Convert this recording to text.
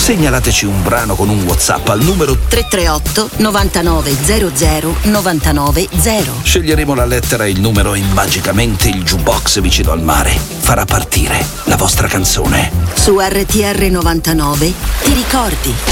Segnalateci un brano con un WhatsApp al numero 338 99 00 99 0. Sceglieremo la lettera e il numero e magicamente il jukebox vicino al mare farà partire la vostra canzone. Su RTR 99 ti ricordi.